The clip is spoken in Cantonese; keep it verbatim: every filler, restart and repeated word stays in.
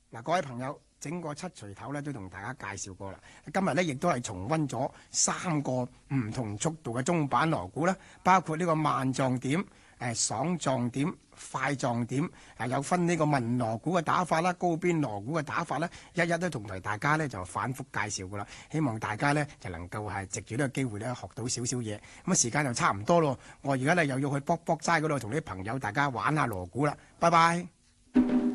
嗱，各位朋友，整個七錘頭咧都同大家介紹過啦。今日咧亦都係重溫咗三個唔同速度嘅中板鑼鼓啦，包括呢個慢撞點、誒爽撞點、快撞點，啊有分呢個文鑼鼓嘅打法啦、高邊鑼鼓嘅打法啦，一一都同埋大家咧就反覆介紹過啦。希望大家咧就能夠係藉住呢個機會咧學到少少嘢。咁啊時間就差唔多咯，我而家咧又要去卜卜齋嗰度同啲朋友大家玩下鑼鼓啦。拜拜。